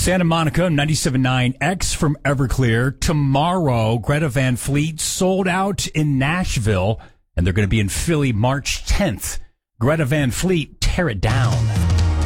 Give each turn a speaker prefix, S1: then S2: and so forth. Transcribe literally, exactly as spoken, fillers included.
S1: Santa Monica, ninety-seven point nine X from Everclear. Tomorrow, Greta Van Fleet sold out in Nashville, and they're going to be in Philly March tenth. Greta Van Fleet, Tear It Down.